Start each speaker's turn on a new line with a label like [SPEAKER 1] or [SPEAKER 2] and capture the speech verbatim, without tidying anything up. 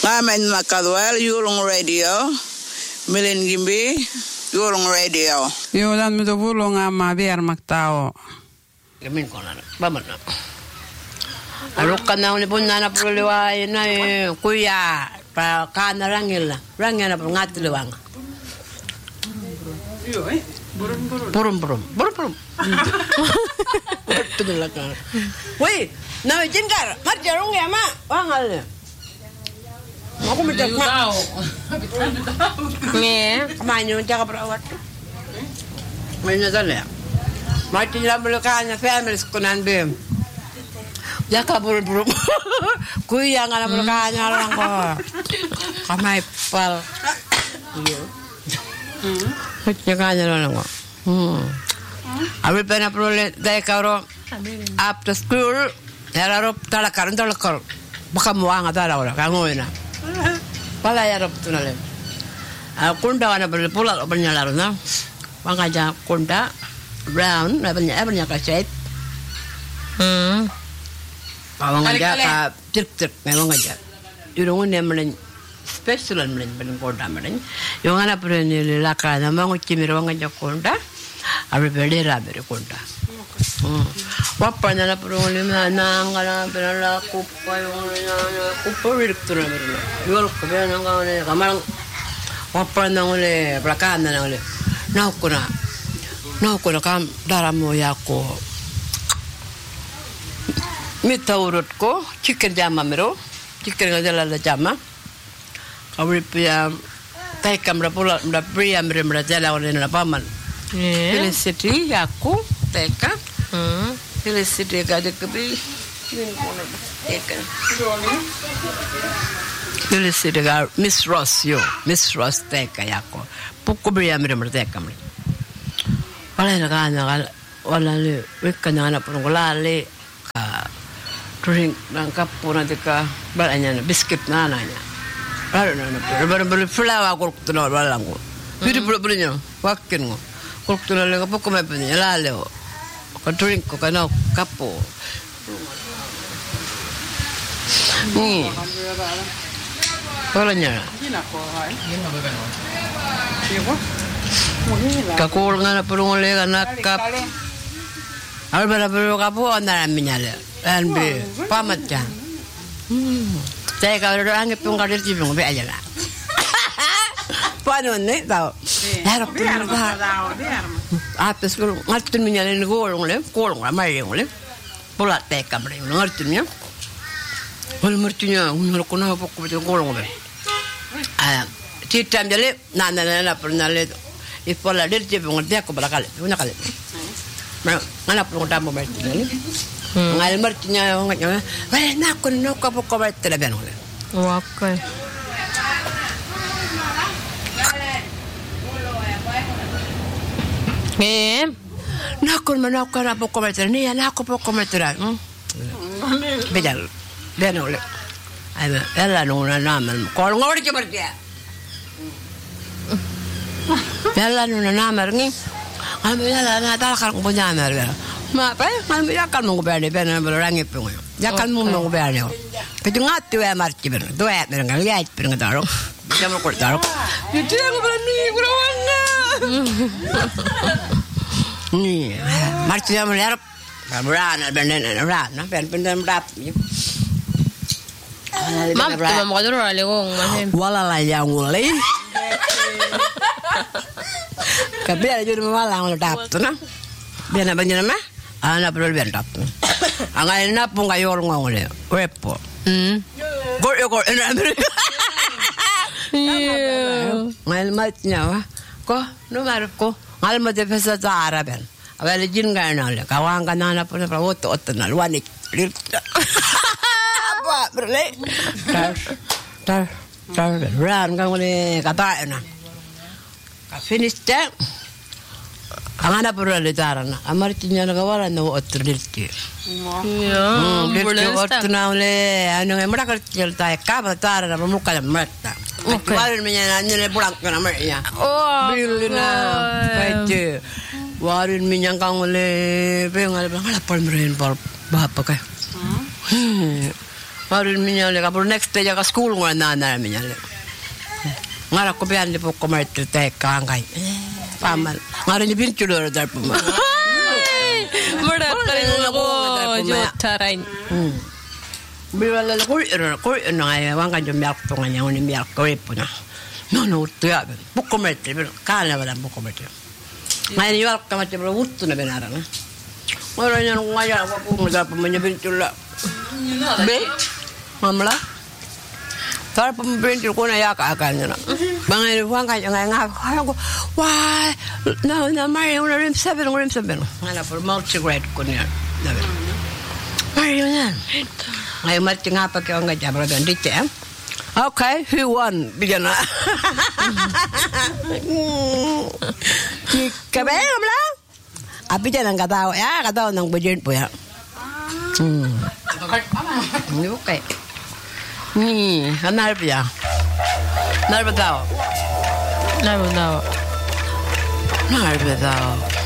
[SPEAKER 1] Ngamen Makadwell, Yulong Radio, Milin Gimbi, Yulong Radio.
[SPEAKER 2] Yulan mi do bulong ama biar maktao.
[SPEAKER 3] Gamin ko na. Baman na. Alok ka na ulipon na na pululiway na kuya. Pa kana rangil na. Rangil na po ngatiliwang. Burum burum. Burum burum. Tudulat na. Woi, na jingkar. Marjarong ya ma. Wangal. Aku minta mak. Ni, kemana jaga perawat tu? Mana sana? Mati dalam belakangnya family sekunan bem. Jaga buru-buru. Kui yang dalam belakangnya orang kau. Kamai pal. Iya. Jaga orang kau. Hmm. Abi pernah perlu dah kau after school. Era rop talakar talakar. Baka muang ada orang kamu ina. Pala ya rob tunale. Ah kunda wana bel pula banyak laruna. Wangaja kunda brown, banyak banyak kaset. Hmm. Wangaja ka tirk tirk memang aja. Irungun yang melen special melen melen kunda melen. Yang ana perni laka na mangu cimir wangaja kunda. Abi belera bere kunda. Hmm. Wapa na perlu lima nangala perla kupa yung kupa direktur na perlu. Yol kupa na ngale kamarang wapa na ngale belakang na ngale. Nau kuna nau kuna kam dalam moya ko. Mita urut ko chicken jama mero chicken ngajala la jama. Kawri pia tai kamera pula mda pria mre mra jala ngale na paman. Felicity aku teka. Hmm. Felicity gade kebi. Teka. Felicity ga Miss Ross yo, Miss Ross teka yako. Puko bria mre mre teka mre. Wala na kana wala le wekana na pungula le ka drink nang kapuna teka balanya na biscuit na na nya. Ara na na ber ber flower ko tuno wala ngo. Pidi pula pula nya wakin ngo. Ko tuno le ko poko me penya la le. Ko drink ko kana kapo. Ni. Wala nya. Kakul nga na pulong le kana kap. Al bara pero kapo na minyale. Anbe pamat ja. Hmm. Saya kalau orang itu nggak ada cibung be aja lah. Paano ni tao? Harap tu na tao. Atas ko ngartin minya le golong le, golong la mai le. Pola te kamre, ngartin minya. Wal martinya, unor ko na pok ko golong be. Ah, titam jale na na na pernah le. Ipola le cibung dia ko balakal. Una kali. Mana mana pun tamu martinya le. Ngal martinya nganya. Wala na ko no ko pok ko le ben le.
[SPEAKER 4] Okay. Eh,
[SPEAKER 3] nakon manakon na po kometer niya nako po kometer hmm bejal beno le ay ela no na naman ko ngor ke berdia ela no na naman ngi am ela na ta kan ko nyamar ga ma pa man ya kan mo berne berne bro rangi po ya kan mo mo berne ke ngat tu ya marti ber do ya ber ngal ya ber ngadaro jam ko daro itu yang berani kurawanga ni marti jam ler berana berana berana ben ben rap
[SPEAKER 4] mam tu mam ko duro le gong ma
[SPEAKER 3] wala la yang ulai kabia jur mala ngol tap tu na bena banjana ma ana perlu ben tap angai na pun gayor ngol wepo hmm gor gor ena iya ngal matnya wa ko no marko ngal mate pesa tara ben awal jin gana le kawang kana pun pra oto otna lwani apa berle tar tar tar ran ngole kata na ka finish ta angana pura le tarana amartinya na kawala no otrilti
[SPEAKER 4] ya
[SPEAKER 3] boleh otna le anu emra kertil ta ka batara na muka mata warin minya nanya pulang ke nama ya.
[SPEAKER 4] Oh.
[SPEAKER 3] Bilina, baca. Warin minya kang le, pengal pengal apa meren par, bapa kah? Marin minyalle ka por next day ka school ngora nana minyalle. Ngara ko bian di pokko marte te kangai. Pamal. Ngara ni pinchulo dar puma.
[SPEAKER 4] Mura kare ko jo tarain.
[SPEAKER 3] Biwala la ko ko ngai wanga jo miak to nganya ni miak ko ipuna. No no to ya. Pokko marte kala wala pokko marte. Ngai ni wal ka mate bro wuttu na benara na. Ngara ni ngaya ko ko dar puma ni pinchulo. Be. Mamla. Tar pembintu ko na yaka akan na. Bangay wang kanya nga nga ko. Why? No, no, Mario na rim seven, rim seven. Ngala for multi-grade ko niya. Mario na. Ay mati nga pa kaya nga jabra dan dite. Okay, who won? Bigyan na. Kabe mamla. Abi dyan ang katawa. Ya, katawa ng budget po ya. Hmm. Hindi okay. Ni, anar pia. Nar betao.
[SPEAKER 4] Nar betao.
[SPEAKER 3] Nar betao.